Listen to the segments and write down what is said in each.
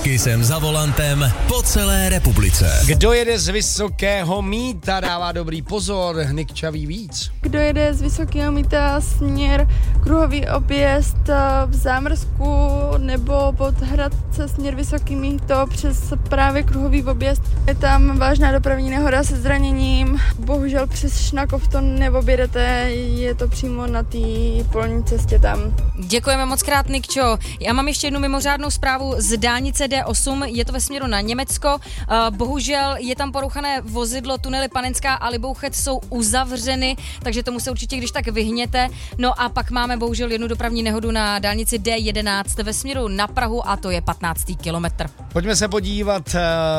Kissem za volantem po celé republice. Kdo jede z Vysokého Mýta, dává dobrý pozor, Nikča ví víc. Kdo jede z Vysokého Mýta směr kruhový objezd v Zámrsku nebo pod Hradce směr Vysoký Mýto přes právě kruhový objezd. Je tam vážná dopravní nehoda se zraněním. Bohužel přes Šnakov to neobjedete, je to přímo na té polní cestě tam. Děkujeme moc krát, Nikčo. Já mám ještě jednu mimořádnou zprávu z dálnice D8, je to ve směru na Německo. Bohužel je tam porouchané vozidlo, tunely Panenská a Libouchec jsou uzavřeny, takže tomu se určitě když tak vyhněte. No a pak máme bohužel jednu dopravní nehodu na dálnici D11 ve směru na Prahu a to je 15. kilometr. Pojďme se podívat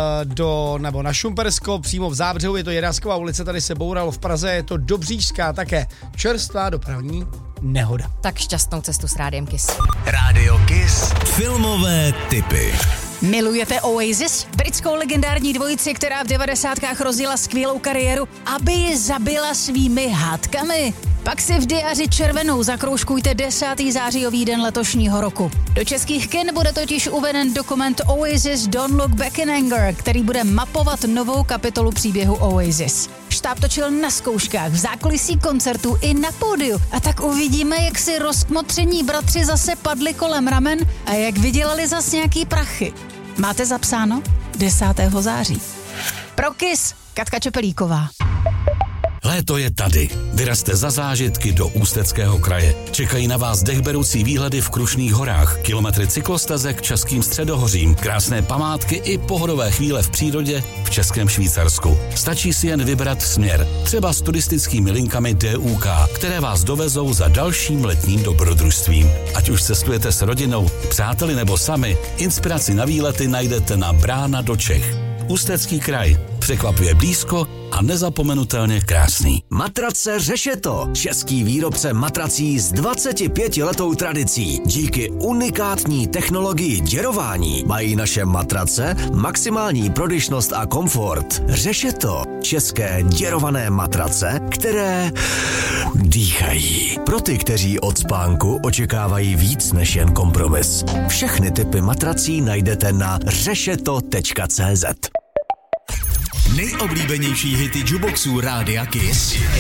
na Šumpersko, přímo v Zábřehu, je to Jirásková ulice, tady se bouralo v Praze, je to Dobříšská také čerstvá dopravní nehoda. Tak šťastnou cestu s Rádiem Kiss. Rádio Kiss. Filmové tipy. Milujete Oasis? Britskou legendární dvojici, která v 90kách rozjela skvělou kariéru, aby ji zabila svými hádkami? Pak si v diáři červenou zakroužkujte 10. zářijový den letošního roku. Do českých kin bude totiž uveden dokument Oasis Don't Look Back in Anger, který bude mapovat novou kapitolu příběhu Oasis. Štáb točil na zkouškách, v zákulisí koncertů i na pódiu. A tak uvidíme, jak si rozkmotření bratři zase padli kolem ramen a jak vydělali zas nějaký prachy. Máte zapsáno? 10. září. Pro Kiss, Katka Čepelíková. Léto je tady. Vyrazte za zážitky do Ústeckého kraje. Čekají na vás dechberoucí výhledy v Krušných horách, kilometry cyklostezek Českým středohořím, krásné památky i pohodové chvíle v přírodě v Českém Švýcarsku. Stačí si jen vybrat směr, třeba s turistickými linkami DUK, které vás dovezou za dalším letním dobrodružstvím. Ať už cestujete s rodinou, přáteli nebo sami, inspiraci na výlety najdete na Brána do Čech. Ústecký kraj. Překvapuje blízko a nezapomenutelně krásný. Matrace Řešeto. Český výrobce matrací s 25letou tradicí. Díky unikátní technologii děrování mají naše matrace maximální prodyšnost a komfort. Řešeto. České děrované matrace, které dýchají. Pro ty, kteří od spánku očekávají víc než jen kompromis. Všechny typy matrací najdete na řešeto.cz. Nejoblíbenější hity jukeboxů Rádia Kiss.